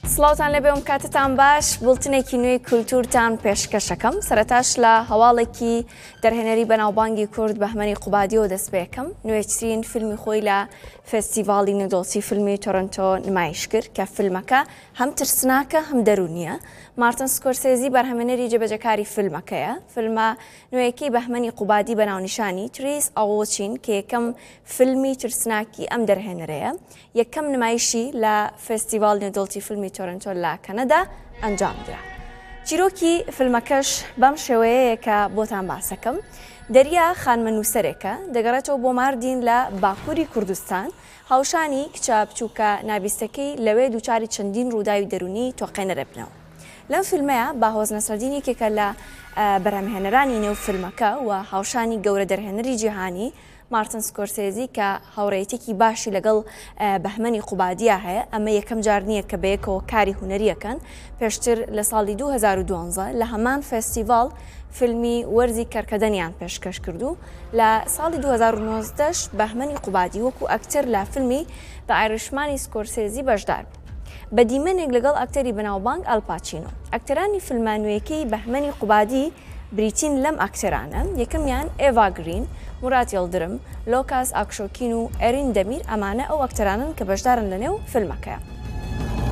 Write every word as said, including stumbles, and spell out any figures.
سڵاوتان لەبێ کاتتان باش بڵتنێکی نوێی کولتورتان پێشکەشەکەم سەرەتاش لە هەواڵێکی دەرهێنەری بەناوبانگی کورد بەهمەنی قوبادیەوە دەست پێکەم نوێترین فیلمی خۆی لە فێستیڤاڵی نەدۆڵچی فیلمی تۆرۆنتۆ نمایش کرد کە فیلمەکە هەم ترسناکە هەم دەرونیە. مارتن سکۆرسێزی بەرهەمێنەری جێبەجەکاری فیلمەکەیە. فیلمە نوێیەکەی بەهمەنی قوبادی بەناونیشانی تریس ئاوۆچین کە یەکەم فیلمی ترسناکی ئەم دەرهێنەرەیە یەکەم نمایشی لە فێستیڤاڵ نەدۆڵچی فیلمی تۆرۆنتۆ لە کەنەدا ئەنجام درا. چیرۆکی فیلمەکەش بەم شێوەیەیە کە بۆتان باسەکەم. دەریا خانمەنووسەرێکە دەگەڕێتەوە بۆ ماردین لە باکووری کوردستان هاوشانی کچە بچووکە نابیستەکەی لەوێ دووچاری چەندین ڕووداوی دەرونی تۆقێنەرە بنەوە. لەم فیلمەیە باهۆز نەسەردینێکێکە لە بەرهەمهێنەرانی نێو فیلمەکە و هاوشانی گەورە دەرهێنەری جیهانی مارتن سکۆرسێزی کە هاوڕێیەتێکی باشی لەگەڵ بەهمەنی قوبادیە هەیە. ئەمە یەکەم جار نییە کە بەیەکەوە کاری هونەریەکەن. پێشتر لە ساڵی دوو هەزار و دوانزە لە هەمان فێستیڤاڵ فیلمی وەرزی کەرکەدەنیان پێشکەش کردو. لە ساڵی دوو هەزار و نۆزدەش بەهمەنی قوبادی وەکو ئەکتەر لە فیلمی بە ئایرشمانی سکۆرسێزی بەشدار بوو. بەدیمەنێک لەگەڵ ئەکتەری بەناوبانگ ئەلپاچینۆ. ئەکتەرانی فیلمانوویەکەی بەهمەنی قوبادی بریتین لەم ئەکتەرانە یەکەمیان ئێڤا گرین، مورات یڵدرم، لۆکاس ئاکشۆکین و ئەرین دەمیر. ئەمانە ئەو ئەکتەرانن کە بەشدارن لەنێو فیلمەکەیە.